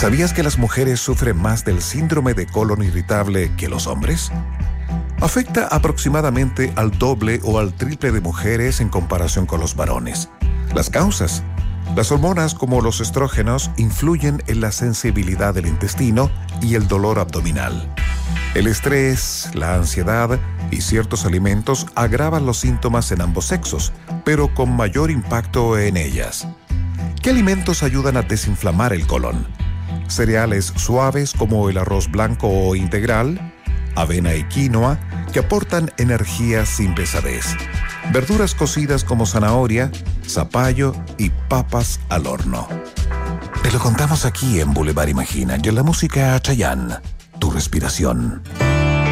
¿Sabías que las mujeres sufren más del síndrome de colon irritable que los hombres? Afecta aproximadamente al doble o al triple de mujeres en comparación con los varones. Las causas: las hormonas como los estrógenos influyen en la sensibilidad del intestino y el dolor abdominal. El estrés, la ansiedad y ciertos alimentos agravan los síntomas en ambos sexos, pero con mayor impacto en ellas. ¿Qué alimentos ayudan a desinflamar el colon? Cereales suaves como el arroz blanco o integral, avena y quinoa, que aportan energía sin pesadez. Verduras cocidas como zanahoria, zapallo y papas al horno. Te lo contamos aquí en Boulevard Imagina y en la música Chayanne, tu respiración.